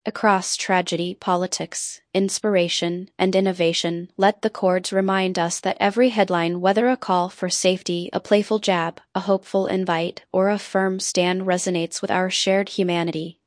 Across tragedy, politics, inspiration, and innovation, let the chords remind us that every headline, whether a call for safety, a playful jab, a hopeful invite, or a firm stand, resonates with our shared humanity.